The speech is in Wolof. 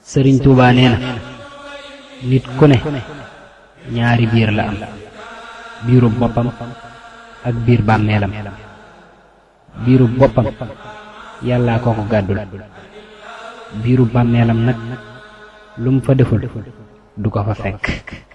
sëriñ Tuubaa nee na nit ku ne ñaari biir la am biiru boppam ak biir bàmmeelam biiru boppam yàllaa ko ko gàddul biiru bàmmeelam nag lu mu fa deful du ko fa fekk